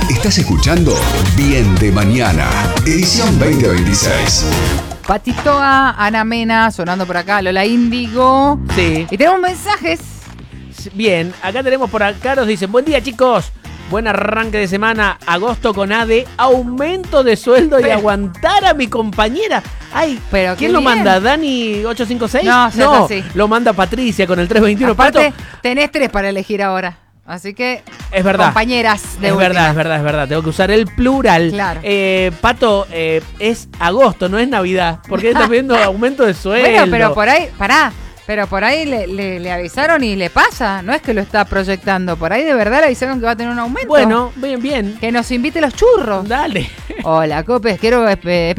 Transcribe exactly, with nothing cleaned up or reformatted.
Estás escuchando Bien de Mañana, edición veinte veintiséis. Patitoa, Ana Mena, sonando por acá, Lola Índigo. Sí. Y tenemos mensajes. Bien, acá tenemos por acá, nos dicen, buen día chicos, buen arranque de semana, agosto con A D, aumento de sueldo y Pero- aguantar a mi compañera. Ay, Pero ¿quién qué lo bien. manda? ¿Dani ocho cinco seis? No, se hace así. Lo manda Patricia con el tres veintiuno. Aparte, Pato, tenés tres para elegir ahora. Así que, es verdad. compañeras de Es última. verdad, es verdad, es verdad. Tengo que usar el plural. Claro. Eh, Pato, eh, es agosto, no es Navidad. Porque está viendo aumento de sueldo. Bueno, pero por ahí, pará, pero por ahí le, le, le avisaron y le pasa. No es que lo está proyectando. Por ahí de verdad le avisaron que va a tener un aumento. Bueno, bien, bien. Que nos invite los churros. Dale. Hola, Copes, quiero... espe-